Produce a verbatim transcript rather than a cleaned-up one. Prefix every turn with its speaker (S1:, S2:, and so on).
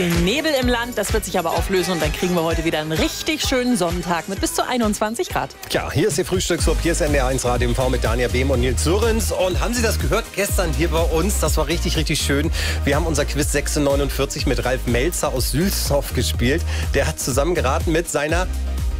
S1: Nebel im Land, das wird sich aber auflösen und dann kriegen wir heute wieder einen richtig schönen Sonnentag mit bis zu einundzwanzig Grad.
S2: Ja, hier ist Ihr Frühstücksclub, hier ist N D R eins Radio M V mit Dania Behm und Nils Surrens. Und haben Sie das gehört gestern hier bei uns? Das war richtig, richtig schön. Wir haben unser Quiz sechzehnhundertneunundvierzig mit Ralf Melzer aus Sülshoff gespielt. Der hat zusammen geraten mit seiner